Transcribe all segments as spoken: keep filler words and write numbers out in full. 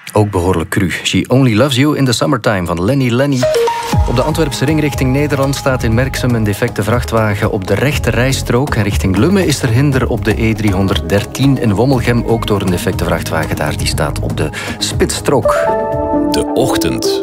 Ook behoorlijk cru. She Only Loves You in the Summertime van Lenny Lenny. Op de Antwerpse ring richting Nederland staat in Merksem een defecte vrachtwagen op de rechte rijstrook. En richting Lummen is er hinder op de E driehonderddertien in Wommelgem, ook door een defecte vrachtwagen daar. Die staat op de spitsstrook. De Ochtend.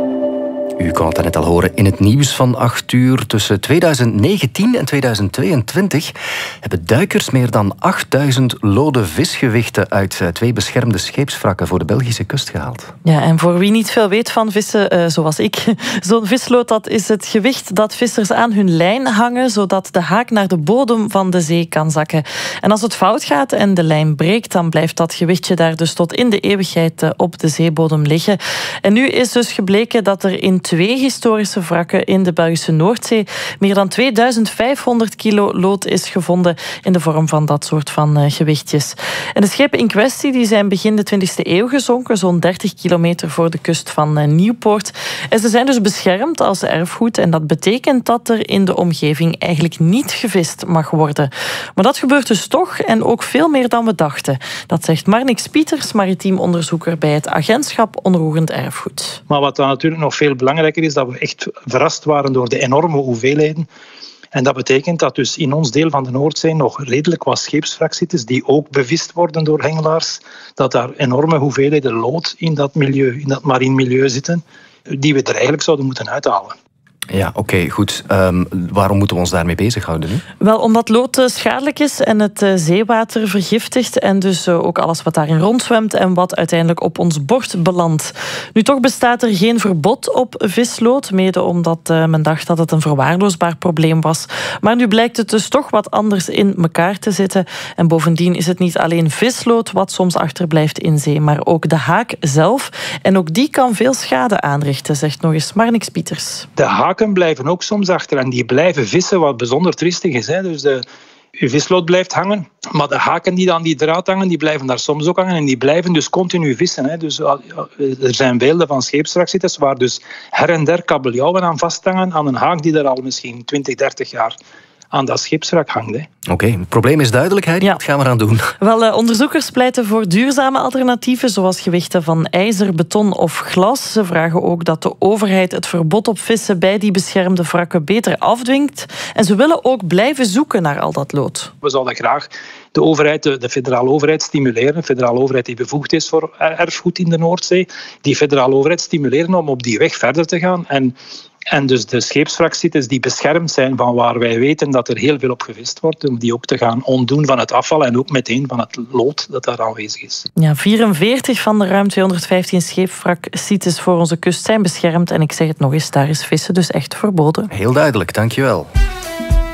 U kon het net al horen in het nieuws van acht uur. Tussen tweeduizend negentien en tweeduizend tweeëntwintig hebben duikers meer dan achtduizend lode visgewichten uit twee beschermde scheepswrakken voor de Belgische kust gehaald. Ja, en voor wie niet veel weet van vissen, uh, zoals ik, zo'n vislood, dat is het gewicht dat vissers aan hun lijn hangen, zodat de haak naar de bodem van de zee kan zakken. En als het fout gaat en de lijn breekt, dan blijft dat gewichtje daar dus tot in de eeuwigheid op de zeebodem liggen. En nu is dus gebleken dat er in twee historische wrakken in de Belgische Noordzee meer dan tweeduizend vijfhonderd kilo lood is gevonden in de vorm van dat soort van uh, gewichtjes. En de schepen in kwestie die zijn begin de twintigste eeuw gezonken, zo'n dertig kilometer voor de kust van uh, Nieuwpoort. En ze zijn dus beschermd als erfgoed en dat betekent dat er in de omgeving eigenlijk niet gevist mag worden. Maar dat gebeurt dus toch en ook veel meer dan we dachten. Dat zegt Marnix Pieters, maritiem onderzoeker bij het agentschap Onroerend Erfgoed. Maar wat dan natuurlijk nog veel belangrijker is, dat we echt verrast waren door de enorme hoeveelheden. En dat betekent dat dus in ons deel van de Noordzee nog redelijk wat scheepswrak zitten die ook bevist worden door hengelaars. Dat daar enorme hoeveelheden lood in dat milieu, in dat marien milieu zitten, die we er eigenlijk zouden moeten uithalen. Ja, oké, okay, goed. Um, waarom moeten we ons daarmee bezighouden nu? Wel, omdat lood schadelijk is en het uh, zeewater vergiftigt en dus uh, ook alles wat daarin rondzwemt en wat uiteindelijk op ons bord belandt. Nu, toch bestaat er geen verbod op vislood, mede omdat uh, men dacht dat het een verwaarloosbaar probleem was. Maar nu blijkt het dus toch wat anders in elkaar te zitten. En bovendien is het niet alleen vislood wat soms achterblijft in zee, maar ook de haak zelf. En ook die kan veel schade aanrichten, zegt nog eens Marnix Pieters. De haak blijven ook soms achter en die blijven vissen, wat bijzonder triestig is. Hè. Dus de, uw vislood blijft hangen, maar de haken die aan die draad hangen, die blijven daar soms ook hangen en die blijven dus continu vissen. Hè. Dus, er zijn beelden van scheepswrakzitters waar dus her en der kabeljauwen aan vasthangen aan een haak die er al misschien twintig, dertig jaar aan dat scheepswrak hangt. Oké, okay, het probleem is duidelijkheid. Ja. Wat gaan we eraan doen? Wel, uh, onderzoekers pleiten voor duurzame alternatieven, zoals gewichten van ijzer, beton of glas. Ze vragen ook dat de overheid het verbod op vissen bij die beschermde wrakken beter afdwingt. En ze willen ook blijven zoeken naar al dat lood. We zouden graag de overheid, de, de federale overheid stimuleren. De federale overheid die bevoegd is voor erfgoed in de Noordzee. Die federale overheid stimuleren om op die weg verder te gaan. En En dus de scheepswrakzitters die beschermd zijn van waar wij weten dat er heel veel op gevist wordt, om die ook te gaan ontdoen van het afval en ook meteen van het lood dat daar aanwezig is. Ja, vierenveertig van de ruim tweehonderdvijftien scheepswraksites voor onze kust zijn beschermd. En ik zeg het nog eens, daar is vissen dus echt verboden. Heel duidelijk, dankjewel.